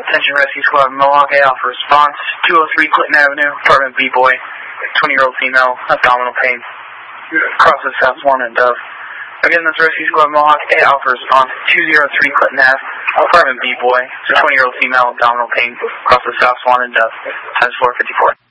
Attention Rescue Squad, Mohawk A Alpha response, 203 Clinton Avenue, apartment B-boy, 20-year-old female, abdominal pain, crosses South Swan and Dove. Again, this Rescue Squad, Mohawk A Alpha response, 203 Clinton Ave, apartment B-boy, 20-year-old female, abdominal pain, crosses South Swan and Dove, times 454.